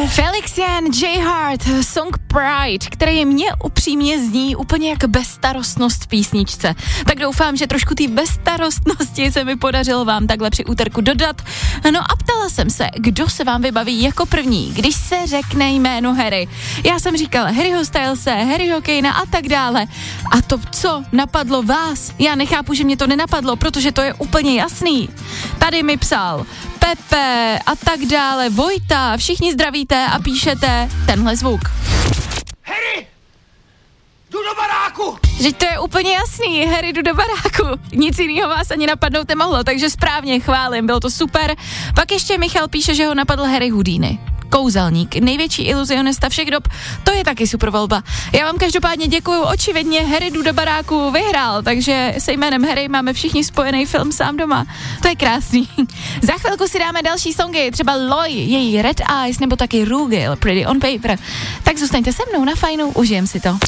Felixian J. Hart, song Pride, který mě upřímně zní úplně jak bezstarostnost v písničce. Tak doufám, že trošku té bezstarostnosti se mi podařilo vám takhle při úterku dodat. No a ptala jsem se, kdo se vám vybaví jako první, když se řekne jméno Harry. Já jsem říkala Harryho Stylese, Harryho Kanea a tak dále. A to, co napadlo vás, já nechápu, že mě to nenapadlo, protože to je úplně jasný. Tady mi psal Pepe a tak dále, Vojta, všichni zdravíte a píšete tenhle zvuk. Harry! Jdu do baráku! Že to je úplně jasný, Harry, jdu do baráku. Nic jiného vás ani napadnout nemohlo, takže správně, chválím, bylo to super. Pak ještě Michal píše, že ho napadl Harry Houdini. Kouzelník, největší iluzionista všech dob, to je taky super volba. Já vám každopádně děkuju, očividně Harry jdu do baráku vyhrál, takže se jménem Harry máme všichni spojený film Sám doma. To je krásný. Za chvilku si dáme další songy, třeba Loy, její Red Eyes, nebo taky Rugil, Pretty on Paper. Tak zůstaňte se mnou na Fajnu, užijem si to.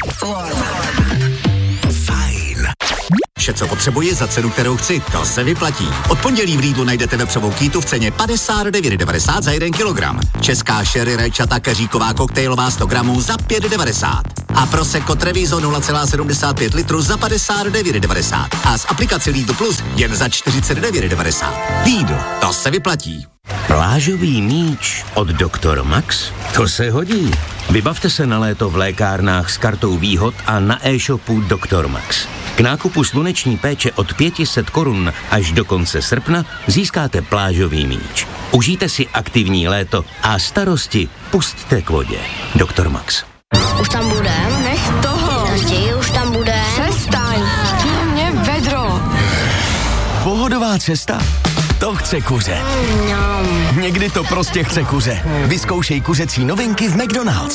Vše, co potřebuji za cenu, kterou chci, to se vyplatí. Od pondělí v Lidlu najdete vepřovou kýtu v ceně 59,90 za 1 kilogram. Česká sherry rajčata keříková koktejlová 100 gramů za 5,90. A Prosecco Treviso 0,75 litru za 59,90. A z aplikace Lidl Plus jen za 49,90. Lidl, to se vyplatí. Plážový míč od Dr. Max? To se hodí. Vybavte se na léto v lékárnách s kartou výhod a na e-shopu Dr. Max. K nákupu sluneční péče od 500 korun až do konce srpna získáte plážový míč. Užijte si aktivní léto a starosti pusťte k vodě. Dr. Max. Už tam bude? Nech toho. Později už tam bude. Přestaň. Chtěl mě vedro. Pohodová cesta? To chce kuře. Někdy to prostě chce kuře. Vyzkoušej kuřecí novinky v McDonald's.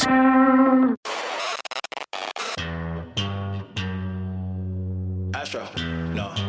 Astro, no.